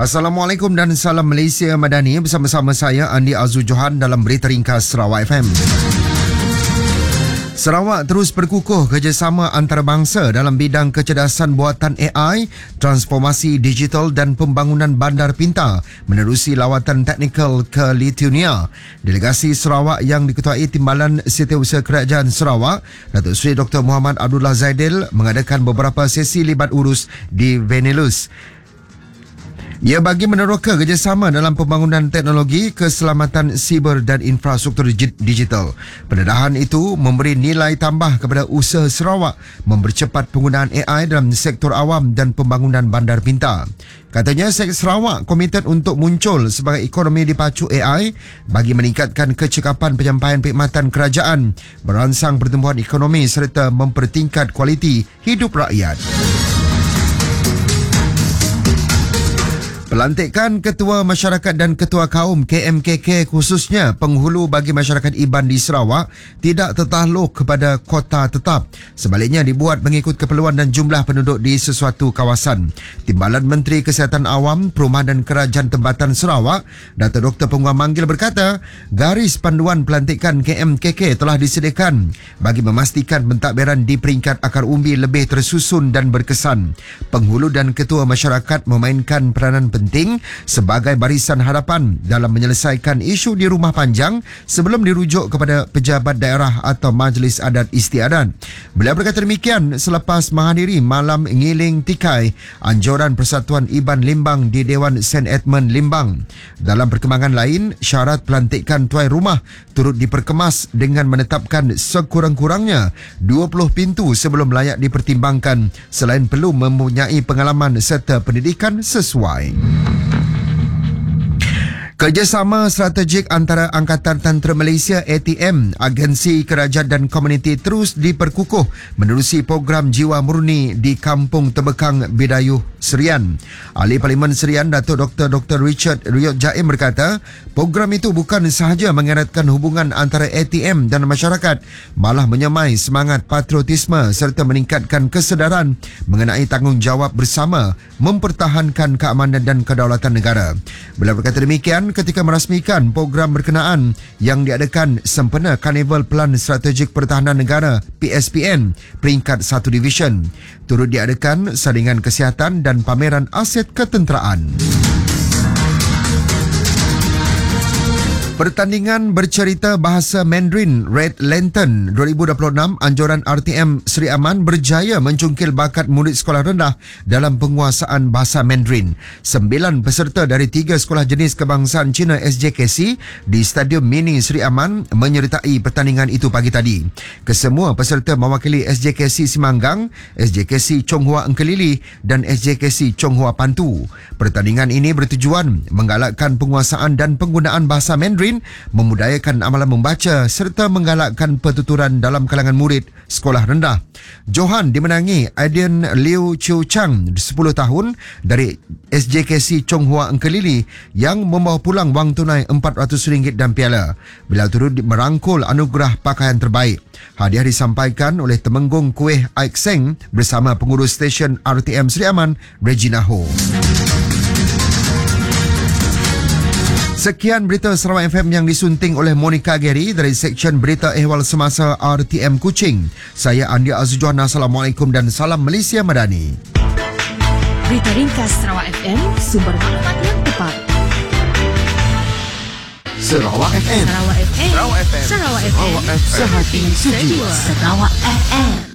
Assalamualaikum dan salam Malaysia Madani. Bersama-sama saya Andi Azul Johan dalam Berita Ringkas Sarawak FM. Sarawak terus berkukuh kerjasama antarabangsa dalam bidang kecerdasan buatan AI, transformasi digital dan pembangunan bandar pintar menerusi lawatan teknikal ke Lithuania. Delegasi Sarawak yang diketuai Timbalan Setiausaha Kerajaan Sarawak, Datuk Seri Dr. Muhammad Abdullah Zaidil mengadakan beberapa sesi libat urus di Benelux. Ia bagi meneroka kerjasama dalam pembangunan teknologi, keselamatan siber dan infrastruktur digital. Pendedahan itu memberi nilai tambah kepada usaha Sarawak mempercepat penggunaan AI dalam sektor awam dan pembangunan bandar pintar. Katanya, sektor Sarawak komited untuk muncul sebagai ekonomi dipacu AI bagi meningkatkan kecekapan penyampaian perkhidmatan kerajaan, merangsang pertumbuhan ekonomi serta mempertingkat kualiti hidup rakyat. Pelantikan Ketua Masyarakat dan Ketua Kaum KMKK khususnya penghulu bagi masyarakat Iban di Sarawak tidak tertakluk kepada kota tetap. Sebaliknya dibuat mengikut keperluan dan jumlah penduduk di sesuatu kawasan. Timbalan Menteri Kesihatan Awam, Perumahan dan Kerajaan Tempatan Sarawak, Dato' Dr. Penguang Manggil berkata, garis panduan pelantikan KMKK telah disediakan bagi memastikan pentadbiran di peringkat akar umbi lebih tersusun dan berkesan. Penghulu dan ketua masyarakat memainkan peranan penting sebagai barisan hadapan dalam menyelesaikan isu di rumah panjang sebelum dirujuk kepada pejabat daerah atau majlis adat istiadat. Beliau berkata demikian selepas menghadiri malam ngiling tikai anjuran Persatuan Iban Limbang di Dewan St. Edmund Limbang. Dalam perkembangan lain, syarat pelantikan tuai rumah turut diperkemas dengan menetapkan sekurang-kurangnya 20 pintu sebelum layak dipertimbangkan selain perlu mempunyai pengalaman serta pendidikan sesuai. Kerjasama strategik antara Angkatan Tentera Malaysia ATM, agensi kerajaan dan komuniti terus diperkukuh menerusi program Jiwa Murni di Kampung Tebekang Bidayuh Serian. Ahli Parlimen Serian Datuk Dr. Richard Riot Jaim berkata, program itu bukan sahaja mengeratkan hubungan antara ATM dan masyarakat, malah menyemai semangat patriotisme serta meningkatkan kesedaran mengenai tanggungjawab bersama mempertahankan keamanan dan kedaulatan negara. Beliau berkata demikian ketika merasmikan program berkenaan yang diadakan sempena Karnival Pelan Strategik Pertahanan Negara PSPN peringkat 1 Division. Turut diadakan saringan kesihatan dan pameran aset ketenteraan. Pertandingan bercerita bahasa Mandarin Red Lantern 2026 anjuran RTM Seri Aman berjaya mencungkil bakat murid sekolah rendah dalam penguasaan bahasa Mandarin. 9 peserta dari 3 sekolah jenis kebangsaan Cina SJKC di Stadium Mini Seri Aman menyertai pertandingan itu pagi tadi. Kesemua peserta mewakili SJKC Simanggang, SJKC Chonghua Engkelili dan SJKC Chonghua Pantu. Pertandingan ini bertujuan menggalakkan penguasaan dan penggunaan bahasa Mandarin, memudayakan amalan membaca serta menggalakkan pertuturan dalam kalangan murid sekolah rendah. Johan dimenangi Aiden Liu Chiu Chang 10 tahun dari SJKC Chonghua Engkelili yang membawa pulang wang tunai RM400 dan piala. Beliau turut merangkul anugerah pakaian terbaik. Hadiah disampaikan oleh Temenggung Kuih Aik Seng bersama pengurus stesen RTM Seri Aman Regina Ho. Sekian berita Sarawak FM yang disunting oleh Monica Gary dari Seksyen Berita Ehwal Semasa RTM Kuching. Saya Andi Azul Johan. Assalamualaikum dan salam Malaysia Madani. Berita Ringkas Sarawak FM, sumber maklumat yang tepat. Sarawak FM. Sarawak FM. Sarawak FM. Sarawak FM. Sarawak FM. Sehati sejiwa. Sarawak FM.